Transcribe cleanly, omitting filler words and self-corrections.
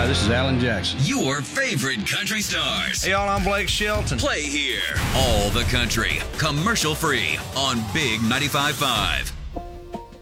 this is Alan Jackson. Your favorite country stars. Hey, y'all, I'm Blake Shelton. Play here. All the country, commercial free on Big 95.5.